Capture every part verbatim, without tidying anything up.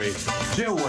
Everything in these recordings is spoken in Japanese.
J-Wave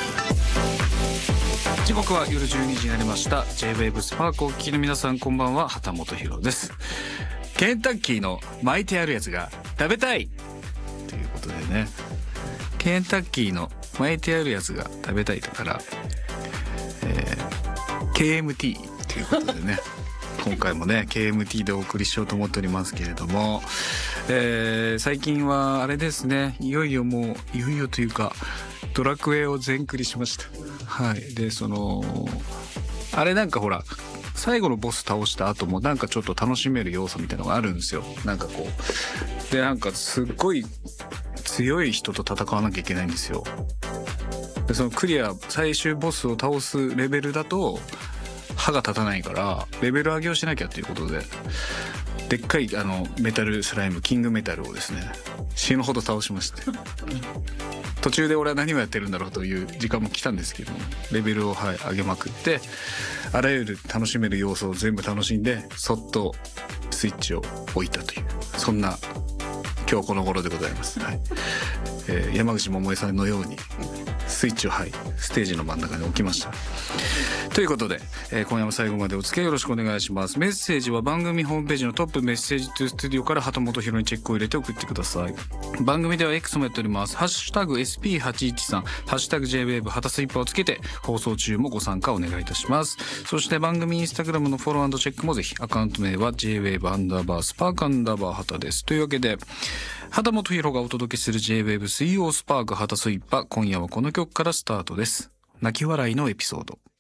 時刻は夜じゅうにじになりました。 J-ウェーブ スパークをお聞きの皆さん、こんばんは。畑本博です。ケンタッキーの巻いてあるやつが食べたいということでね、ケンタッキーの巻いてあるやつが食べたいだから、えー、ケーエムティー ということでね今回もね ケーエムティー でお送りしようと思っておりますけれども、えー、最近はあれですね、いよいよもういよいよというかドラクエを全クリしました。はい。でそのあれなんかほら最後のボス倒した後もなんかちょっと楽しめる要素みたいなのがあるんですよ。なんかこうでなんかすっごい強い人と戦わなきゃいけないんですよ。でそのクリア最終ボスを倒すレベルだと歯が立たないからレベル上げをしなきゃっていうことで、でっかいあのメタルスライムキングメタルをですね死ぬほど倒しまして、途中で俺は何をやってるんだろうという時間も来たんですけども、レベルを、はい、上げまくってあらゆる楽しめる要素を全部楽しんでそっとスイッチを置いたという、そんな今日この頃でございます。はい。えー、山口百恵さんのようにスイッチを、はい、ステージの真ん中に置きました。ということで、えー、今夜も最後までお付き合いよろしくお願いします。メッセージは番組ホームページのトップメッセージトゥスタジオから畑本博にチェックを入れて送ってください。番組では X もやっております。ハッシュタグ エスピーはちいちさん、ハッシュタグ ジェイウェーブ はたスイッパーをつけて放送中もご参加お願いいたします。そして番組インスタグラムのフォロー&チェックもぜひ。アカウント名は ジェイウェーブ アンダーバースパークアンダーバー畑です。というわけで畑本博がお届けする ジェイウェーブ 水曜スパーク畑スイッパー、今夜はこの曲からスタートです。泣き笑いのエピソード。